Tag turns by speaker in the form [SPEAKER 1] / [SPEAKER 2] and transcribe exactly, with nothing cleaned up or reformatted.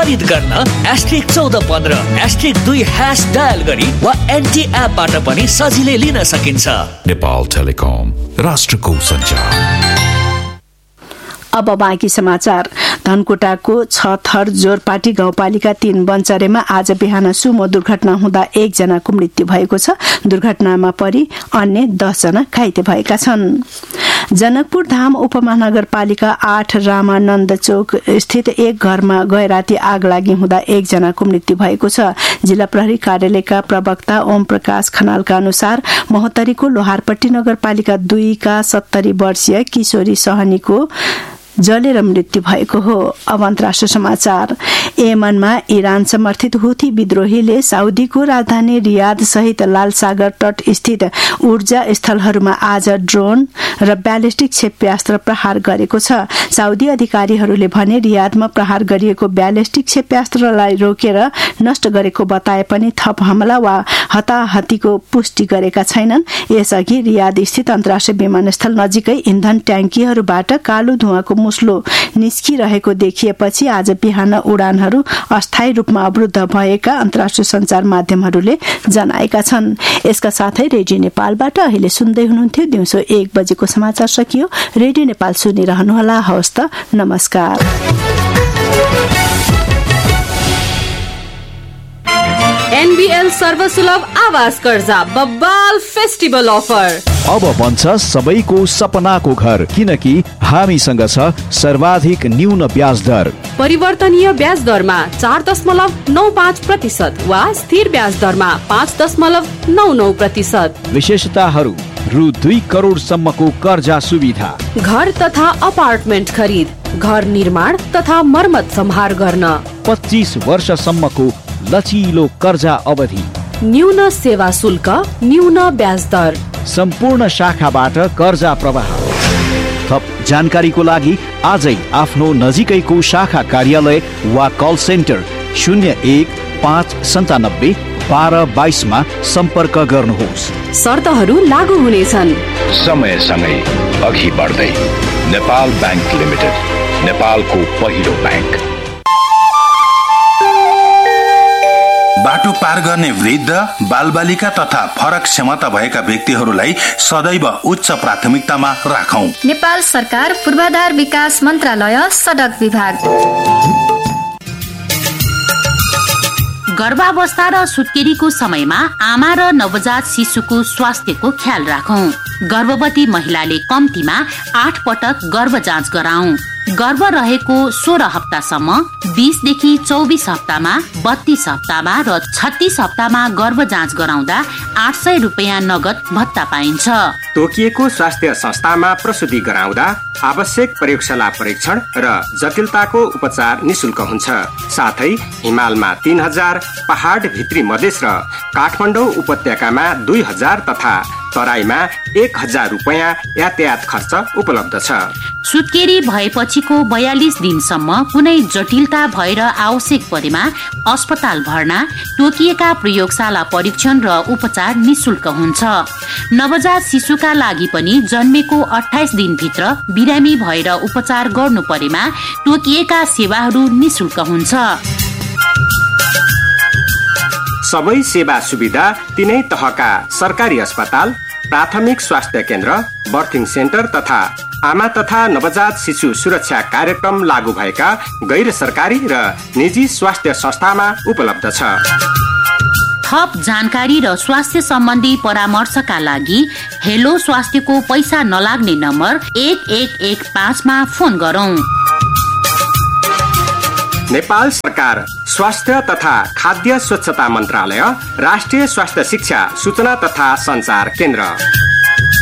[SPEAKER 1] खरिद गर्न एस्ट्रिक चौध पन्ध्र एस्ट्रिक दुई ह्यास डायल गरी वा एनटी एपबाट पनि सजिलै लिन सकिन्छ।
[SPEAKER 2] नेपाल टेलिकम, राष्ट्रको सञ्चार।
[SPEAKER 3] अब बाँकी समाचार। धनकुटाको छ थर जोरपाटी गाउँपालिका तीन बन्चरेमा आज बिहान सुमो दुर्घटना हुँदा एकजनाको मृत्यु भएको छ। दुर्घटनामा परि अन्य दसजना घाइते भएका छन्। जनकपुर धाम उपमहानगरपालिका आठ रामानन्द चोक स्थित एक घरमा गैराती आग लागि हुँदा एकजनाको मृत्यु भएको छ। जिल्ला प्रहरी कार्यालयका प्रवक्ता ओम प्रकाश खनालका अनुसार महोत्तरीको लोहारपट्टी नगरपालिका दुईका सत्तरी वर्षीय किशोरी सहनीको जलेर मृत्यु भएको हो। अब अन्तर्राष्ट्रिय समाचार। यमनमा इरान समर्थित हुथी विद्रोहीले साउदीको राजधानी रियाद सहित लाल सागर तट स्थित ऊर्जा स्थलहरूमा आज ड्रोन र ब्यालिस्टिक क्षेप्यास्त्र प्रहार गरेको छ। साउदी अधिकारीहरूले भने रियादमा प्रहार गरिएको ब्यालिस्टिक क्षेप्यास्त्रलाई रोकेर नष्ट गरेको बताए पनि थप हमला वा हताहतीको पुष्टि गरेका छैनन्। यसअघि रियाद स्थित अन्तर्राष्ट्रिय विमानस्थल नजिकै इन्धन ट्याङ्कीहरूबाट कालो धुवाँको मुस्लो निस्किरहेको देखिएपछि आज बिहान उडानहरू अस्थायी रूपमा अवरुद्ध भएका अन्तर्राष्ट्रिय सञ्चार माध्यमहरूले जनाएका छन्। यसका साथै रेडियो नेपालबाट अहिले सुन्दै हुनुहुन्थ्यो दिउँसो एक बजेको समाचार सकियो। रेडियो नेपाल सुनिरहनुहोला। हवस् त, नमस्कार।
[SPEAKER 4] एनबीएल सर्वसुलभ आवास कर्जा बब्बाल फेस्टिभल अफर
[SPEAKER 5] अब बन्छ सबैको सपनाको घर, किनकि हामीसँग छ सर्वाधिक न्यून ब्याज दर।
[SPEAKER 4] परिवर्तनीय ब्याज दरमा चार दशमलव नौ पाँच प्रतिशत वा स्थिर ब्याज दरमा पाँच दशमलव नौ नौ प्रतिशत।
[SPEAKER 5] विशेषताहरू: रु दुई करोड सम्मको कर्जा सुविधा,
[SPEAKER 4] घर तथा अपार्टमेन्ट खरिद, घर निर्माण तथा मर्मत सम्हार गर्न,
[SPEAKER 5] पच्चीस वर्षसम्मको लचिलो कर्जा अवधि,
[SPEAKER 4] न्यून सेवा शुल्क, न्यून ब्याज दर,
[SPEAKER 5] सम्पूर्ण शाखाबाट कर्जा प्रवाह। थप जानकारीको लागि आजै आफ्नो नजिकैको शाखा कार्यालय वा कल सेन्टर शून्य एक पाँच सन्तानब्बे बाह्र बाइसमा सम्पर्क गर्नुहोस्।
[SPEAKER 4] शर्तहरू लागू हुनेछन्।
[SPEAKER 2] समयसँगै अघि बढ्दै नेपाल बैंक लिमिटेड, नेपालको पहिलो बैंक।
[SPEAKER 6] बाटो पार गर्ने वृद्ध, बालबालिका तथा फरक क्षमता भएका व्यक्तिहरूलाई सदैव उच्च प्राथमिकतामा राखौं।
[SPEAKER 7] नेपाल सरकार पूर्वाधार विकास मन्त्रालय सडक विभाग।
[SPEAKER 8] गर्भावस्था र सुत्केरीको समयमा आमा र नवजात शिशुको स्वास्थ्यको ख्याल राखौं। गर्भवती महिलाले कम्तीमा आठ पटक गर्भ जाँच गराउँ। गर्भ रहेको सोह्र हप्तासम्म, बीसदेखि चौबिस हप्तामा, बत्तीस हप्तामा र छत्तीस हप्तामा गर्भ जाँच गराउँदा आठ सय रुपियाँ नगद भत्ता पाइन्छ।
[SPEAKER 9] तोकिएको स्वास्थ्य संस्थामा प्रसुति गराउँदा आवश्यक प्रयोगशाला परीक्षण र जटिलताको उपचार निशुल्क हुन्छ। साथै हिमालमा तीन हजार, पहाड भित्री मधेस र काठमाडौँ उपत्यकामा दुई हजार तथा तराईमा एक हजार रुपियाँ यातायात खर्च उपलब्ध छ।
[SPEAKER 8] सुत्केरी भएपछिको बयालिस दिनसम्म कुनै जटिलता भएर आवश्यक परेमा अस्पताल भर्ना, तोकिएका प्रयोगशाला परीक्षण र उपचार निशुल्क हुन्छ। नवजात शिशुका लागि पनि जन्मेको अठाइस दिनभित्र बिरामी भएर उपचार गर्नु परेमा तोकिएका सेवाहरू निशुल्क हुन्छ।
[SPEAKER 9] सबै सेवा सुविधा तिनै तहका सरकारी अस्पताल, प्राथमिक स्वास्थ्य केन्द्र, बर्थिङ सेन्टर तथा आमा तथा नवजात शिशु सुरक्षा कार्यक्रम लागू भएका गैर सरकारी र निजी स्वास्थ्य संस्थामा उपलब्ध छ।
[SPEAKER 8] थप जानकारी र स्वास्थ्य सम्बन्धी परामर्शका लागि हेलो स्वास्थ्यको पैसा नलाग्ने नम्बर एक एक एक पाँचमा फोन गरौँ।
[SPEAKER 9] नेपाल सरकार स्वास्थ्य तथा खाद्य स्वच्छता मन्त्रालय, राष्ट्रिय स्वास्थ्य शिक्षा सूचना तथा सञ्चार केन्द्र।